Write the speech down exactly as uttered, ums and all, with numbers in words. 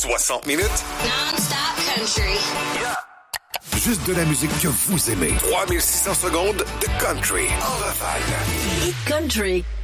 soixante minutes. Non-stop country. Yeah. Juste de la musique que vous aimez. trois mille six cents secondes de country. En rafale. Hit country.